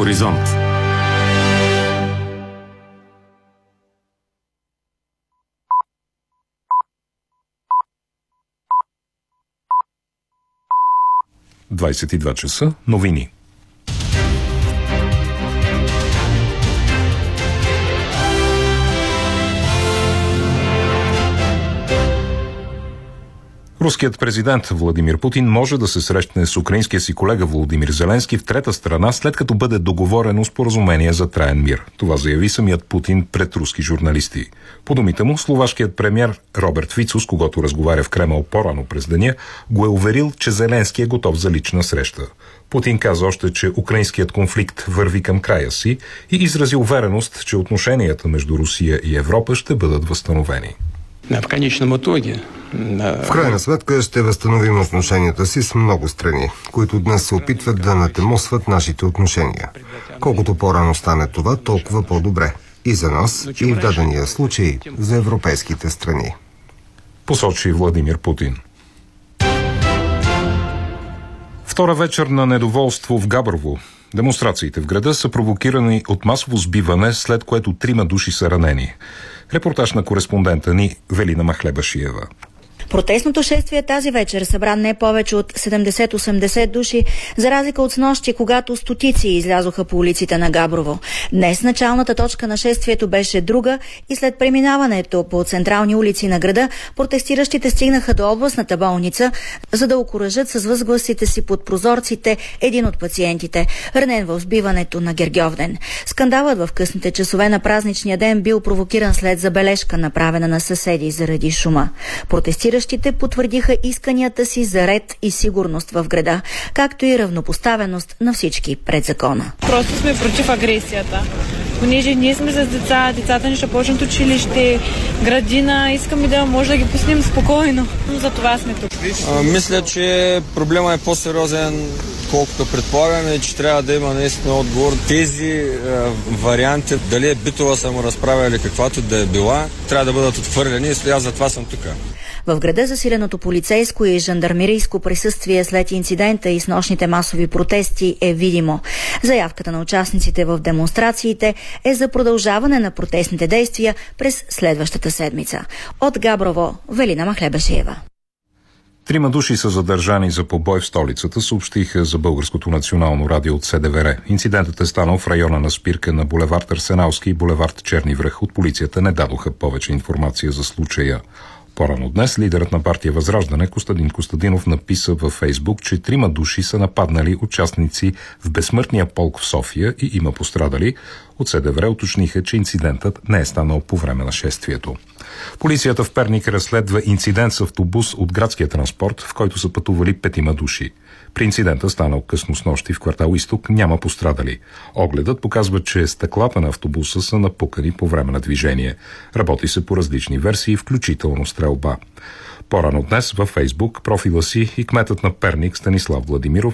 Хоризонт. Двадесет и два часа. Новини. Руският президент Владимир Путин може да се срещне с украинския си колега Володимир Зеленски в трета страна, след като бъде договорено споразумение за траен мир. Това заяви самият Путин пред руски журналисти. По думите му, словашкият премиер Роберт Фицо, с когото разговаря в Кремъл по-рано през деня, го е уверил, че Зеленски е готов за лична среща. Путин каза още, че украинският конфликт върви към края си и изрази увереност, че отношенията между Русия и Европа ще бъдат възстановени. В крайна сметка ще възстановим отношенията си с много страни, които днес се опитват да натемосват нашите отношения. Колкото по-рано стане това, толкова по-добре. И за нас, и в дадения случай за европейските страни. Посочи Владимир Путин. Втора вечер на недоволство в Габрово. Демонстрациите в града са провокирани от масово сбиване, след което 3 души са ранени. Репортаж на кореспондента ни Велина Махлебашиева. Протестното шествие тази вечер събра не повече от 70-80 души, за разлика от снощи, когато стотици излязоха по улиците на Габрово. Днес началната точка на шествието беше друга и след преминаването по централни улици на града, протестиращите стигнаха до областната болница, за да окуражат с възгласите си под прозорците един от пациентите, ранен в сбиването на Гергьовден. Скандалът в късните часове на празничния ден бил провокиран след забележка, направена на съседи заради шума. Протестиращите потвърдиха исканията си за ред и сигурност в града, както и равнопоставеност на всички пред закона. Просто сме против агресията. Понеже ние сме за деца, децата ни ще почнат училище, градина, искаме да може да ги пуснем спокойно. За това сме тук. Мисля, че проблема е по-сериозен, колкото предполагаме, че трябва да има наистина отговор. Тези варианти, дали е битова саморазправа или каквато да е била, трябва да бъдат отхвърлени и аз за това съм тук. В града засиленото полицейско и жандармерийско присъствие след инцидента и снощните масови протести е видимо. Заявката на участниците в демонстрациите е за продължаване на протестните действия през следващата седмица. От Габрово, Велина Махлебашиева. 3 души са задържани за побой в столицата, съобщиха за Българското национално радио от СДВР. Инцидентът е станал в района на спирка на булевард Арсеналски и булевард Черни връх. От полицията не дадоха повече информация за случая. По-рано днес лидерът на партия Възраждане Костадин Костадинов написа във Фейсбук, че 3 души са нападнали участници в безсмъртния полк в София и има пострадали. От СДВР уточниха, че инцидентът не е станал по време на шествието. Полицията в Перник разследва инцидент с автобус от градския транспорт, в който са пътували 5 души. При инцидента, станал късно снощи в квартал Изток, няма пострадали. Огледът показва, че стъклата на автобуса са напукани по време на движение. Работи се по различни версии, включително стрелба. По-рано днес във Фейсбук профила си и кметът на Перник Станислав Владимиров